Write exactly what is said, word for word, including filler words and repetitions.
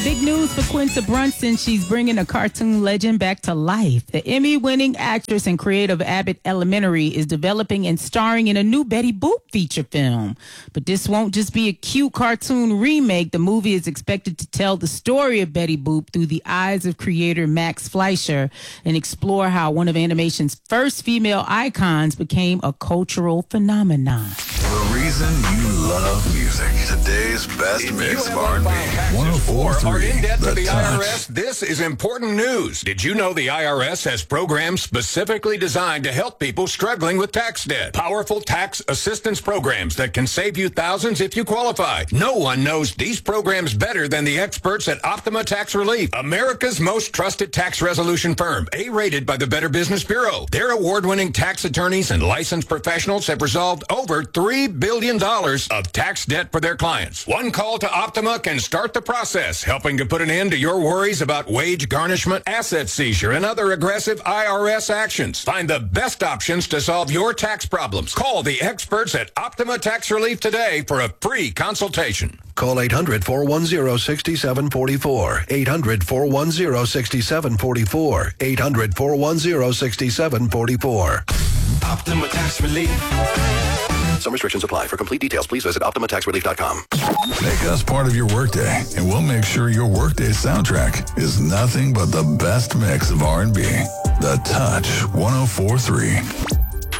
Big news for Quinta Brunson. She's bringing a cartoon legend back to life. The Emmy-winning actress and creator of Abbott Elementary is developing and starring in a new Betty Boop feature film. But this won't just be a cute cartoon remake. The movie is expected to tell the story of Betty Boop through the eyes of creator Max Fleischer and explore how one of animation's first female icons became a cultural phenomenon. The reason you love music. Today's best mix of R and B. one oh four point three Are in debt to The the I R S? Touch. This is important news. Did you know the I R S has programs specifically designed to help people struggling with tax debt? Powerful tax assistance programs that can save you thousands if you qualify. No one knows these programs better than the experts at Optima Tax Relief, America's most trusted tax resolution firm, A-rated by the Better Business Bureau. Their award-winning tax attorneys and licensed professionals have resolved over three billion dollars of tax debt for their clients. One call to Optima can start the process, helping to put an end to your worries about wage garnishment, asset seizure, and other aggressive I R S actions. Find the best options to solve your tax problems. Call the experts at Optima Tax Relief today for a free consultation. Call eight hundred, four one zero, six seven four four. eight hundred, four one zero, six seven four four. eight hundred, four one zero, six seven four four. Optima Tax Relief. Some restrictions apply. For complete details, please visit optima tax relief dot com. Make us part of your workday, and we'll make sure your workday soundtrack is nothing but the best mix of R and B. The Touch one oh four point three.